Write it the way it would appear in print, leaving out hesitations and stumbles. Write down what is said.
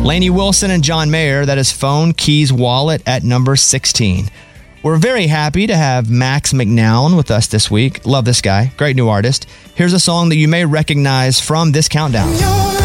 Lainey Wilson and John Mayer, that is Phone, Keys, Wallet at number 16. We're very happy to have Max McNown with us this week. Love this guy. Great new artist. Here's a song that you may recognize from this countdown.